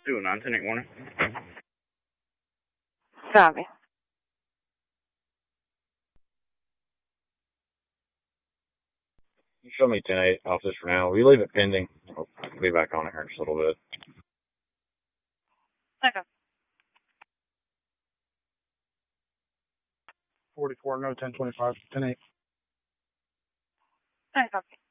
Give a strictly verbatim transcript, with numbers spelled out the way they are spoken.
two nine ten eight warning. Copy. Show me ten eight off this for now. We leave it pending. I'll be back on it here in just a little bit. Okay. forty-four, no ten twenty-five, ten eight. Okay, copy.